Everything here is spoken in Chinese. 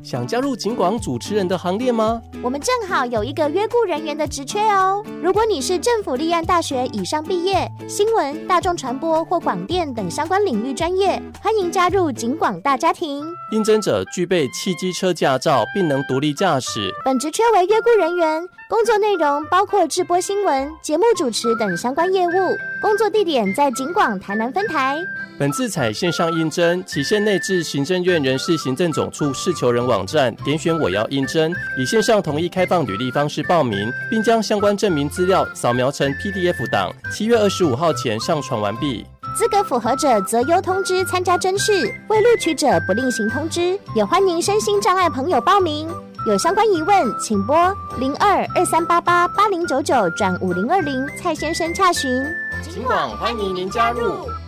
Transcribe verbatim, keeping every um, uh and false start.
想加入警广主持人的行列吗？ 我们正好有一个约雇人员的职缺哦。如果你是政府立案大学以上毕业，新闻、大众传播或广电等相关领域专业，欢迎加入警广大家庭。 应征者具备汽机车驾照，并能独立驾驶。 本职缺为约雇人员，工作内容包括制播新闻、节目主持等相关业务。工作地点在警广台南分台。 本次采线上应征，期限内至行政院人事行政总处事求人网站点选我要应征，以线上同意开放履历方式报名，并将相关证明资料扫描成 P D F 档，七月二十五号前上传完毕。 资格符合者择优通知参加甄试，未录取者不另行通知。也欢迎身心障碍朋友报名。有相关疑问，请拨零二二三八八八零九九转五零二零蔡先生洽询。 警广欢迎您加入。